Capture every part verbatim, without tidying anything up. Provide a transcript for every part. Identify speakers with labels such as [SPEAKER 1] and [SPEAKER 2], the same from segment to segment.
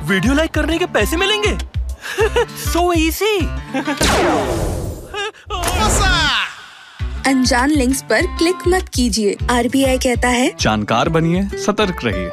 [SPEAKER 1] Video like करने के पैसे मिलेंगे? So easy.
[SPEAKER 2] अनजान लिंक्स पर क्लिक मत कीजिए। आरबीआई कहता है
[SPEAKER 3] जानकार बनिए, सतर्क रहिए।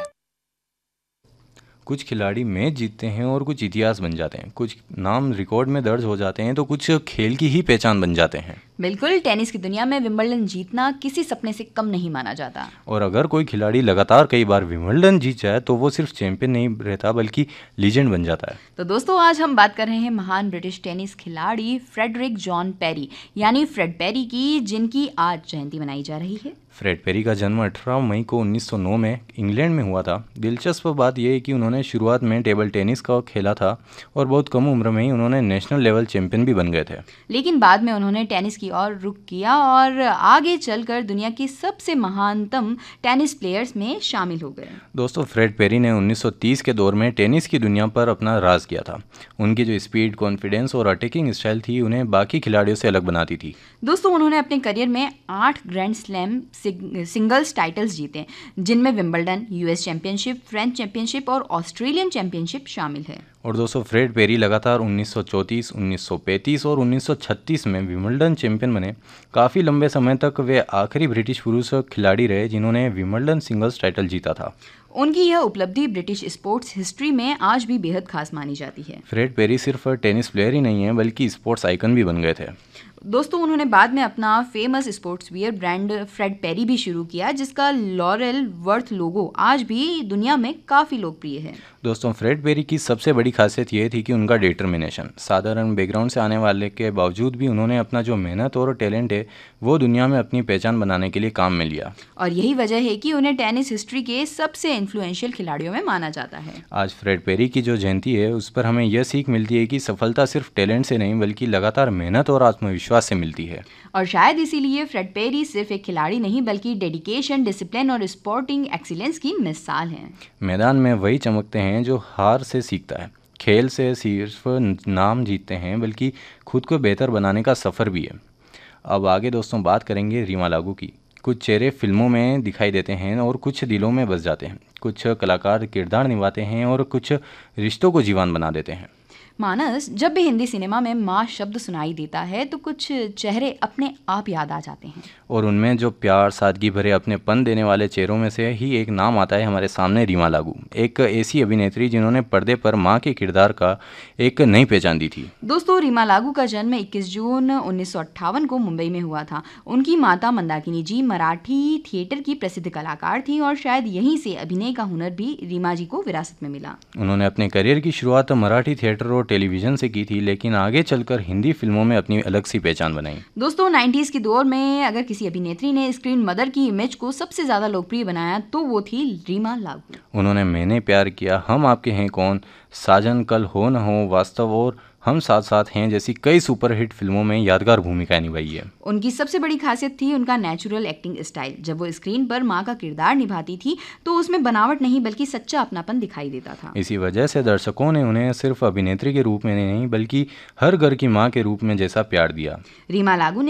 [SPEAKER 4] कुछ खिलाड़ी मैच जीतते हैं और कुछ इतिहास बन जाते हैं, कुछ नाम रिकॉर्ड में दर्ज हो जाते हैं तो कुछ खेल की ही पहचान बन जाते हैं।
[SPEAKER 5] बिल्कुल, टेनिस की दुनिया में विंबलडन जीतना किसी सपने से कम नहीं माना जाता।
[SPEAKER 4] और अगर कोई खिलाड़ी लगातार कई बार विंबलडन जीत जाए तो वो सिर्फ चैंपियन नहीं रहता बल्कि लीजेंड बन जाता है।
[SPEAKER 5] तो दोस्तों, आज हम बात कर रहे हैं महान ब्रिटिश टेनिस खिलाड़ी फ्रेडरिक जॉन पेरी यानी फ्रेड पेरी की, जिनकी आज जयंती मनाई जा रही है।
[SPEAKER 4] फ्रेड पेरी का जन्म अठारह मई को उन्नीस सौ नौ में इंग्लैंड में हुआ था। दिलचस्प बात यह है कि उन्होंने शुरुआत में टेबल टेनिस का खेला था और बहुत कम उम्र में ही उन्होंने नेशनल लेवल चैंपियन भी बन गए थे।
[SPEAKER 5] लेकिन बाद में उन्होंने टेनिस की ओर रुख किया और आगे चलकर दुनिया की सबसे महानतम टेनिस प्लेयर्स में शामिल हो गए।
[SPEAKER 4] दोस्तों, फ्रेड पेरी ने उन्नीस सौ तीस के दौर में टेनिस की दुनिया पर अपना राज किया था। उनकी जो स्पीड, कॉन्फिडेंस और अटैकिंग स्टाइल थी उन्हें बाकी खिलाड़ियों से अलग बनाती थी।
[SPEAKER 5] दोस्तों, उन्होंने अपने करियर में आठ ग्रैंड स्लैम सिंगल्स टाइटल्स जीते, जिनमें Wimbledon, US championship, French championship और ऑस्ट्रेलियन चैंपियनशिप शामिल है।
[SPEAKER 4] और दोस्तों, फ्रेड पेरी लगातार उन्नीस सौ चौंतीस, उन्नीस सौ पैंतीस और उन्नीस सौ छत्तीस में विंबलडन चैंपियन बने। काफ़ी लंबे समय तक वे आखिरी ब्रिटिश पुरुष खिलाड़ी रहे जिन्होंने विंबलडन सिंगल्स टाइटल जीता था।
[SPEAKER 5] उनकी यह उपलब्धि ब्रिटिश स्पोर्ट्स हिस्ट्री में आज भी बेहद खास मानी जाती है।
[SPEAKER 4] फ्रेड पेरी सिर्फ टेनिस प्लेयर ही नहीं है बल्कि स्पोर्ट्स आइकन भी बन गए थे।
[SPEAKER 5] दोस्तों, उन्होंने बाद में अपना famous sports wear brand Fred peri भी शुरू किया, जिसका लॉरेल वर्थ लोगो आज भी दुनिया में काफ़ी लोकप्रिय है।
[SPEAKER 4] दोस्तों, फ्रेड पेरी की सबसे बड़ी खासियत ये थी कि उनका डिटर्मिनेशन। साधारण बैकग्राउंड से आने वाले के बावजूद भी उन्होंने अपना जो मेहनत और टैलेंट है वो दुनिया में अपनी पहचान बनाने के लिए काम में लिया।
[SPEAKER 5] और यही वजह है कि उन्हें टेनिस हिस्ट्री के सबसे इन्फ्लुएंशियल खिलाड़ियों में माना जाता है।
[SPEAKER 4] आज फ्रेड पेरी की जो जयंती है उस पर हमें यह सीख मिलती है कि सफलता सिर्फ टैलेंट से नहीं बल्कि लगातार मेहनत और आत्मविश्वास से मिलती है।
[SPEAKER 5] और शायद इसीलिए फ्रेड पेरी सिर्फ एक खिलाड़ी नहीं बल्कि डेडिकेशन, डिसिप्लिन और स्पोर्टिंग एक्सीलेंस की मिसाल हैं।
[SPEAKER 4] मैदान में वही चमकते हैं जो हार से सीखता है, खेल से सिर्फ नाम जीतते हैं बल्कि खुद को बेहतर बनाने का सफ़र भी है। अब आगे दोस्तों बात करेंगे रीमा लागू की। कुछ चेहरे फिल्मों में दिखाई देते हैं और कुछ दिलों में बस जाते हैं। कुछ कलाकार किरदार निभाते हैं और कुछ रिश्तों को जीवन बना देते हैं।
[SPEAKER 5] मानस, जब भी हिंदी सिनेमा में माँ शब्द सुनाई देता है तो कुछ चेहरे अपने आप याद आ जाते हैं।
[SPEAKER 4] और उनमें जो प्यार, सादगी भरे अपनेपन देने वाले चेहरों में से ही एक नाम आता है हमारे सामने, रीमा लागू। एक ऐसी अभिनेत्री जिन्होंने पर्दे पर माँ के किरदार का एक नई पहचान दी थी।
[SPEAKER 5] दोस्तों, रीमा लागू का जन्म इक्कीस जून उन्नीस सौ अट्ठावन को मुंबई में हुआ था। उनकी माता मंदाकिनी जी मराठी थिएटर की प्रसिद्ध कलाकार थी और शायद यहीं से अभिनय का हुनर भी रीमा जी को विरासत में मिला।
[SPEAKER 4] उन्होंने अपने करियर की शुरुआत मराठी थिएटर और टेलीविजन से की थी, लेकिन आगे चलकर हिंदी फिल्मों में अपनी अलग सी पहचान बनाई।
[SPEAKER 5] दोस्तों, नाइन्टीज के दौर में अगर किसी अभिनेत्री ने स्क्रीन मदर की इमेज को सबसे ज्यादा लोकप्रिय बनाया तो वो थी रीमा लागू।
[SPEAKER 4] उन्होंने मैंने प्यार किया, हम आपके हैं कौन, साजन, कल हो न हो, वास्तव और हम साथ साथ हैं जैसी कई सुपरहिट फिल्मों में यादगार भूमिकाएं निभाई है।
[SPEAKER 5] उनकी सबसे बड़ी खासियत थी उनका नेचुरल एक्टिंग स्टाइल। जब वो स्क्रीन पर माँ का किरदार निभाती थी तो उसमें बनावट नहीं बल्कि सच्चा अपनापन दिखाई देता था।
[SPEAKER 4] इसी वजह से दर्शकों ने उन्हें सिर्फ अभिनेत्री के रूप में नहीं बल्कि हर घर की माँ के रूप में जैसा प्यार दिया।
[SPEAKER 5] रीमा लागू ने